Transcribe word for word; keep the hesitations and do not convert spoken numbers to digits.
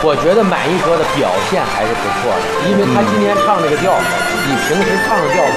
我觉得满意哥的表现还是不错的，因为他今天唱这个调比平时唱的调。